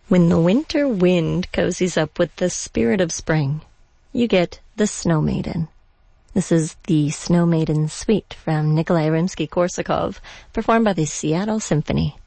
When the winter wind cozies up with the spirit of spring, you get the Snow Maiden. This is the Snow Maiden Suite from Nikolai Rimsky-Korsakov, performed by the Seattle Symphony.